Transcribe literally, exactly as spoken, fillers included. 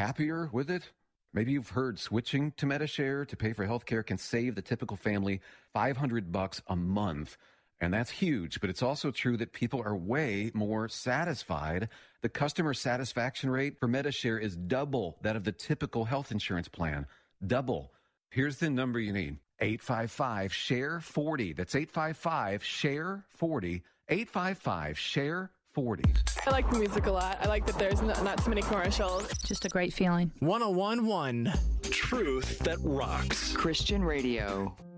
happier with it? Maybe you've heard switching to Medi-Share to pay for healthcare can save the typical family five hundred bucks a month. And that's huge, but it's also true that people are way more satisfied. The customer satisfaction rate for Medi-Share is double that of the typical health insurance plan. Double. Here's the number you need. eight five five, share forty. That's eight five five, share forty. eight five five, share forty. I like the music a lot. I like that there's not, not too many commercials. Just a great feeling. one oh one point one Truth that rocks. Christian Radio.